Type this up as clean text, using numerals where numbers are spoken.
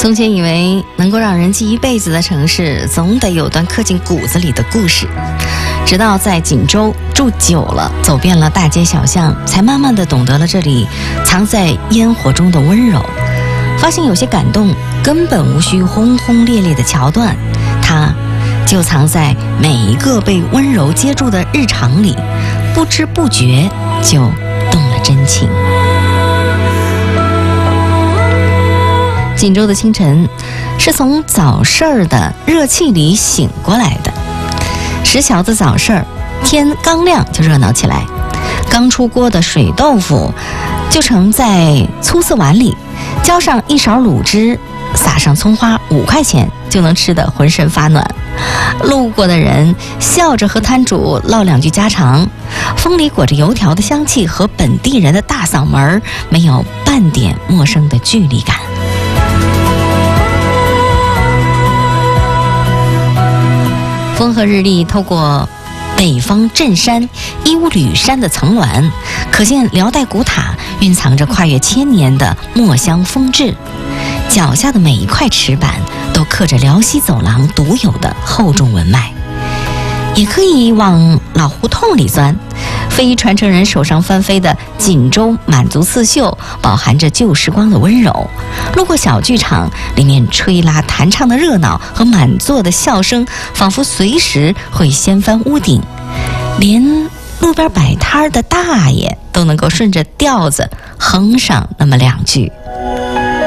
从前以为能够让人记一辈子的城市，总得有段刻进骨子里的故事。直到在锦州住久了，走遍了大街小巷，才慢慢地懂得了这里藏在烟火中的温柔。发现有些感动根本无需轰轰烈烈的桥段，它就藏在每一个被温柔接住的日常里，不知不觉就动了真情。锦州的清晨是从早市儿的热气里醒过来的。石桥的早市儿，天刚亮就热闹起来，刚出锅的水豆腐就盛在粗丝碗里，浇上一勺卤汁，撒上葱花，5块钱就能吃得浑身发暖。路过的人笑着和摊主唠2句家常，风里裹着油条的香气和本地人的大嗓门没有半点陌生的距离感。风和日丽透过北方镇山义乌吕山的层峦，可见辽代古塔蕴藏着跨越1000年的墨香风致，脚下的每一块石板都刻着辽西走廊独有的厚重文脉。也可以往老胡同里钻，非传承人手上翻飞的锦州满族刺绣饱含着旧时光的温柔。路过小剧场，里面吹拉弹唱的热闹和满座的笑声仿佛随时会掀翻屋顶，连路边摆摊的大爷都能够顺着调子哼上那么2句。